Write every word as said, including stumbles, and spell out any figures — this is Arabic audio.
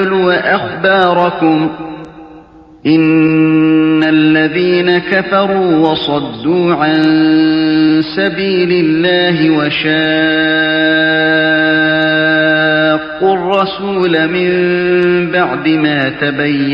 وأخباركم إن الذين كفروا وصدوا عن سبيل الله وشاقوا الرسول من بعد ما تبين